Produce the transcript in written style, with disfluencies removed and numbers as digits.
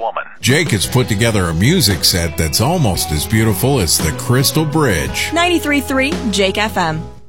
woman. Jake has put together a music set that's almost as beautiful as the Crystal Bridge. 93.3 Jake FM.